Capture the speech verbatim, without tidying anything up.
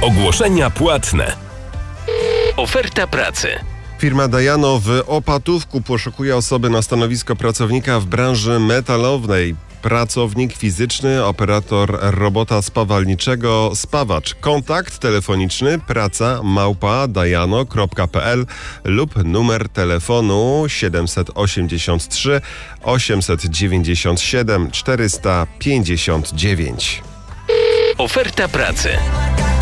Ogłoszenia płatne. Oferta pracy. Firma Dajano w Opatówku poszukuje osoby na stanowisko pracownika w branży metalowej. Pracownik fizyczny, operator robota spawalniczego, spawacz. Kontakt telefoniczny praca małpa dajano kropka p l lub numer telefonu siedem osiem trzy osiem dziewięć siedem czterysta pięćdziesiąt dziewięć. Oferta pracy.